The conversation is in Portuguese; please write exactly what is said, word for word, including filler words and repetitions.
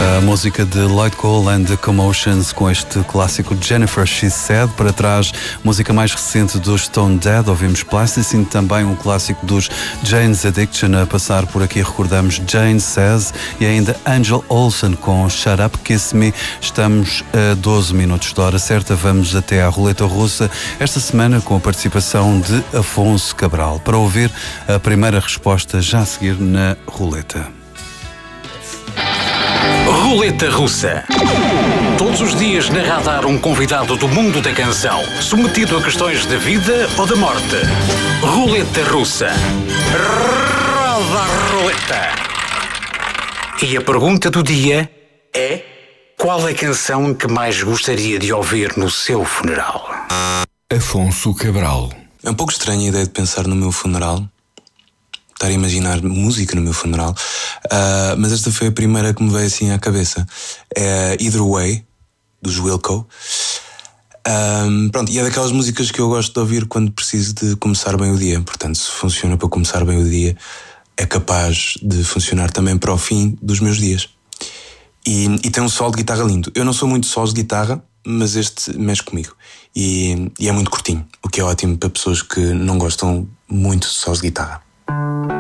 A música de Lloyd Cole and the Commotions com este clássico Jennifer She Said. Para trás, música mais recente dos Stone Dead, ouvimos Plasticine, também um clássico dos Jane's Addiction. A passar por aqui recordamos Jane Says e ainda Angel Olsen com Shut Up, Kiss Me. Estamos a doze minutos da hora certa, vamos até à roleta russa, esta semana com a participação de Afonso Cabral, para ouvir a primeira resposta já a seguir na roleta. Roleta Russa. Todos os dias na Radar um convidado do mundo da canção, submetido a questões de vida ou da morte. Roleta Russa. Roda a roleta. E a pergunta do dia é: qual é a canção que mais gostaria de ouvir no seu funeral? Afonso Cabral. É um pouco estranha a ideia de pensar no meu funeral, estar a imaginar música no meu funeral, uh, mas esta foi a primeira que me veio assim à cabeça. É Either Way, dos Wilco. Um, pronto, e é daquelas músicas que eu gosto de ouvir quando preciso de começar bem o dia. Portanto, se funciona para começar bem o dia, é capaz de funcionar também para o fim dos meus dias. E, e tem um solo de guitarra lindo. Eu não sou muito solos de guitarra, mas este mexe comigo. E, e é muito curtinho, o que é ótimo para pessoas que não gostam muito de solos de guitarra.